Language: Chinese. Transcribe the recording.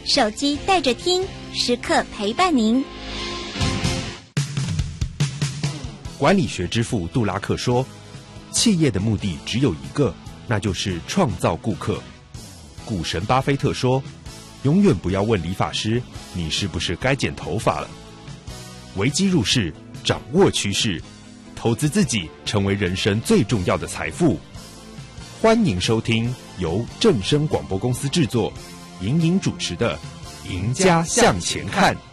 手机带着听，时刻陪伴您。 管理学之父杜拉克说，企业的目的只有一个，那就是创造顾客。股神巴菲特说，永远不要问理发师你是不是该剪头发了。危机入市，掌握趋势，投资自己成为人生最重要的财富。欢迎收听由正声广播公司制作，莹莹主持的《赢家向前看》。